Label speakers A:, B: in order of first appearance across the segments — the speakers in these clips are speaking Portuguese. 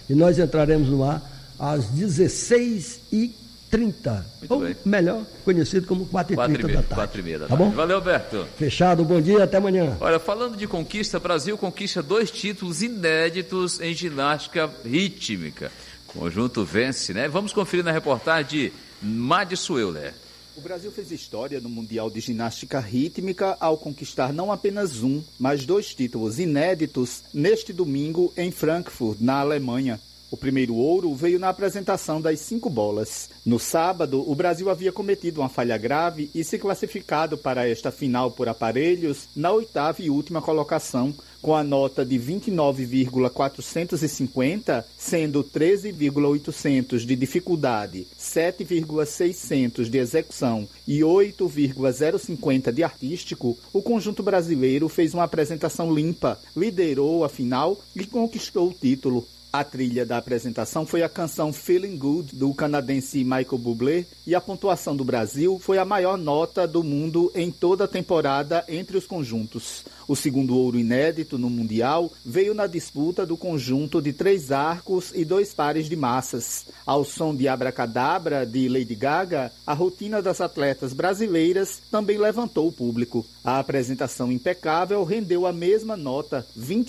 A: e nós entraremos no ar às 16h30, ou bem, melhor conhecido como 4h30 da tarde.
B: 4h30 da tarde.
A: Tá bom?
B: Valeu, Alberto.
A: Fechado, bom dia, até amanhã.
B: Olha, falando de conquista, Brasil conquista 2 títulos inéditos em ginástica rítmica. Conjunto vence, né? Vamos conferir na reportagem de Madison Euler.
C: O Brasil fez história no Mundial de Ginástica Rítmica ao conquistar não apenas mas 2 títulos inéditos neste domingo em Frankfurt, na Alemanha. O primeiro ouro veio na apresentação das 5 bolas. No sábado, o Brasil havia cometido uma falha grave e se classificado para esta final por aparelhos na 8ª e última colocação, com a nota de 29,450, sendo 13,800 de dificuldade, 7,600 de execução e 8,050 de artístico. O conjunto brasileiro fez uma apresentação limpa, liderou a final e conquistou o título. A trilha da apresentação foi a canção Feeling Good, do canadense Michael Bublé, e a pontuação do Brasil foi a maior nota do mundo em toda a temporada entre os conjuntos. O segundo ouro inédito no Mundial veio na disputa do conjunto de 3 arcos e 2 pares de massas. Ao som de Abracadabra, de Lady Gaga, a rotina das atletas brasileiras também levantou o público. A apresentação impecável rendeu a mesma nota,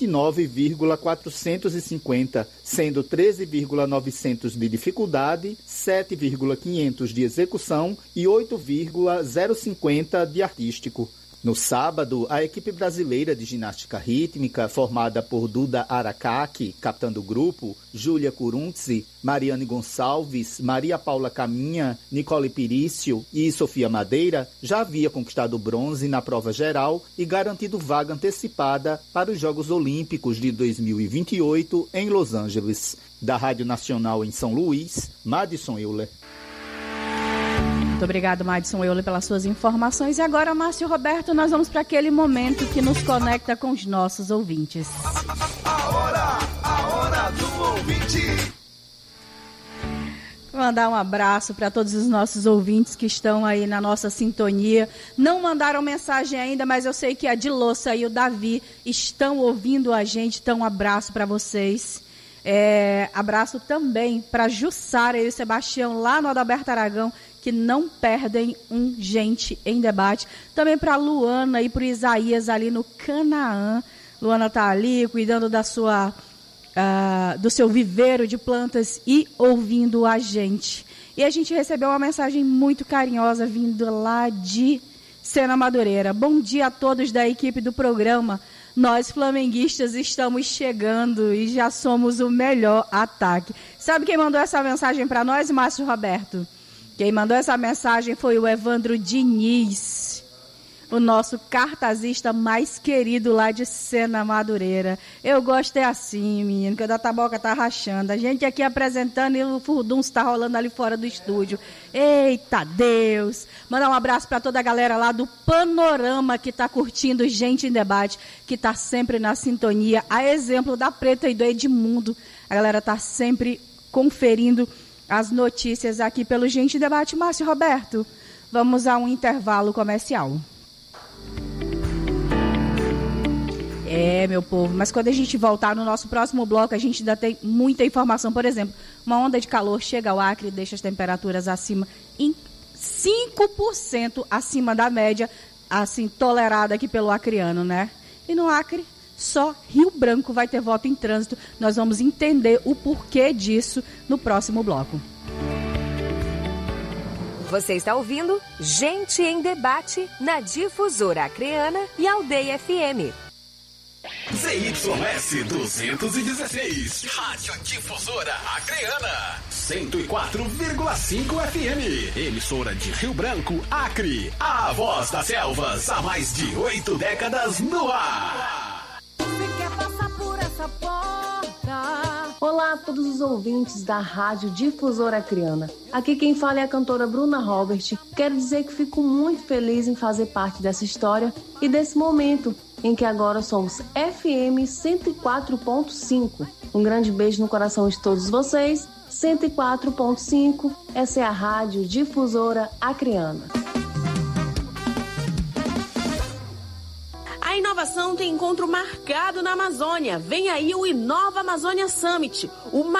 C: 29,450, sendo 13,900 de dificuldade, 7,500 de execução e 8,050 de artístico. No sábado, a equipe brasileira de ginástica rítmica, formada por Duda Aracaki, capitã do grupo, Júlia Curunzi, Mariane Gonçalves, Maria Paula Caminha, Nicole Pirício e Sofia Madeira, já havia conquistado bronze na prova geral e garantido vaga antecipada para os Jogos Olímpicos de 2028 em Los Angeles. Da Rádio Nacional em São Luís, Madison Euler.
D: Muito obrigado, Madison Euler, pelas suas informações. E agora, Márcio Roberto, nós vamos para aquele momento que nos conecta com os nossos ouvintes.
E: A hora do ouvinte.
D: Vou mandar um abraço para todos os nossos ouvintes que estão aí na nossa sintonia. Não mandaram mensagem ainda, mas eu sei que a Dilossa e o Davi estão ouvindo a gente. Então, um abraço para vocês. Abraço também para Jussara e o Sebastião lá no Adalberto Aragão, que não perdem um Gente em Debate. Também para Luana e para o Isaías ali no Canaã. Luana está ali cuidando da do seu viveiro de plantas e ouvindo a gente. E a gente recebeu uma mensagem muito carinhosa vindo lá de Sena Madureira. Bom dia a todos da equipe do programa. Nós, flamenguistas, estamos chegando e já somos o melhor ataque. Sabe quem mandou essa mensagem para nós, Márcio Roberto? Quem mandou essa mensagem foi o Evandro Diniz, o nosso cartazista mais querido lá de Sena Madureira. Eu gosto assim, menino, que o da Taboca tá rachando. A gente aqui apresentando e o furdunço tá rolando ali fora do estúdio. Eita Deus! Mandar um abraço para toda a galera lá do Panorama que tá curtindo Gente em Debate, que tá sempre na sintonia. A exemplo da Preta e do Edmundo. A galera tá sempre conferindo as notícias aqui pelo Gente em Debate. Márcio Roberto, vamos a um intervalo comercial. Meu povo, mas quando a gente voltar no nosso próximo bloco, a gente ainda tem muita informação. Por exemplo, uma onda de calor chega ao Acre e deixa as temperaturas acima, em 5% acima da média, assim, tolerada aqui pelo acreano, né? E no Acre, só Rio Branco vai ter voto em trânsito. Nós vamos entender o porquê disso no próximo bloco.
F: Você está ouvindo Gente em Debate na Difusora Acreana e Aldeia FM.
E: ZYS 216, Rádio Difusora Acreana, 104,5 FM, emissora de Rio Branco, Acre, a voz das selvas, há mais de 8 décadas no ar.
G: Você quer passar por essa porta?
H: Olá a todos os ouvintes da Rádio Difusora Acreana. Aqui quem fala é a cantora Bruna Robert. Quero dizer que fico muito feliz em fazer parte dessa história e desse momento em que agora somos FM 104.5. Um grande beijo no coração de todos vocês. 104.5, essa é a Rádio Difusora Acreana.
I: A inovação tem encontro marcado na Amazônia. Vem aí o Inova Amazônia Summit, o